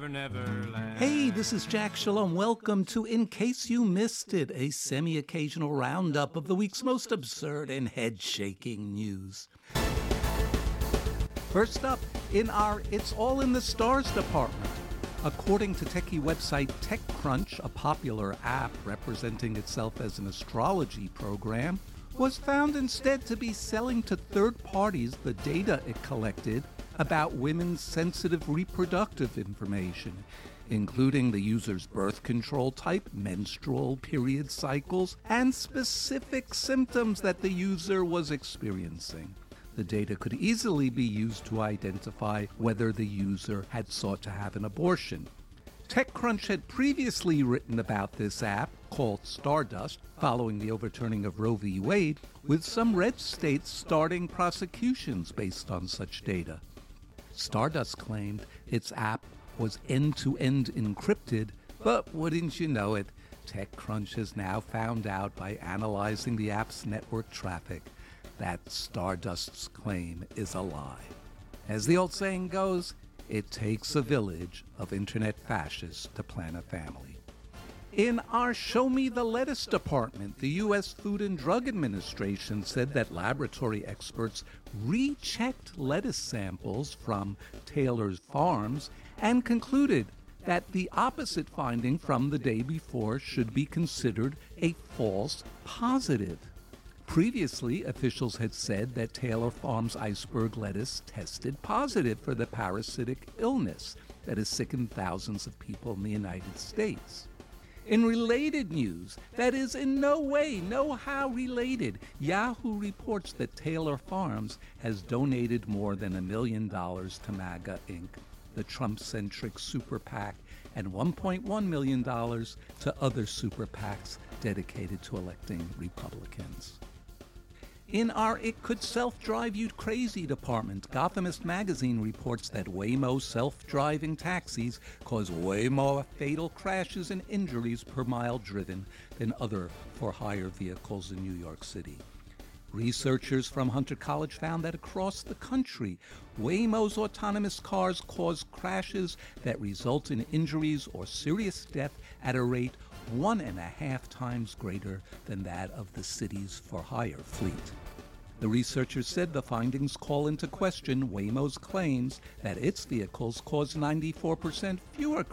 Never, never land. Hey, this is Jack Shalom. Welcome to In Case You Missed It, a semi-occasional roundup of the week's most absurd and head-shaking news. First up, in our It's All in the Stars department. According to techie website TechCrunch, a popular app representing itself as an astrology program was found instead to be selling to third parties the data it collected about women's sensitive reproductive information, including the user's birth control type, menstrual period cycles, and specific symptoms that the user was experiencing. The data could easily be used to identify whether the user had sought to have an abortion. TechCrunch had previously written about this app, called Stardust, following the overturning of Roe v. Wade, with some red states starting prosecutions based on such data. Stardust claimed its app was end-to-end encrypted, but wouldn't you know it, TechCrunch has now found out by analyzing the app's network traffic that Stardust's claim is a lie. As the old saying goes, it takes a village of internet fascists to plan a family. In our Show Me the Lettuce department, the U.S. Food and Drug Administration said that laboratory experts rechecked lettuce samples from Taylor's Farms and concluded that the opposite finding from the day before should be considered a false positive. Previously, officials had said that Taylor Farms iceberg lettuce tested positive for the parasitic illness that has sickened thousands of people in the United States. In related news, that is in no way, no how related, Yahoo reports that Taylor Farms has donated more than $1 million to MAGA Inc., the Trump-centric super PAC, and $1.1 million to other super PACs dedicated to electing Republicans. In our It Could Self-Drive You Crazy department, Gothamist magazine reports that Waymo self-driving taxis cause way more fatal crashes and injuries per mile driven than other for-hire vehicles in New York City. Researchers from Hunter College found that across the country, Waymo's autonomous cars cause crashes that result in injuries or serious death at a rate 1.5 times greater than that of the city's for-hire fleet. The researchers said the findings call into question Waymo's claims that its vehicles cause 94% fewer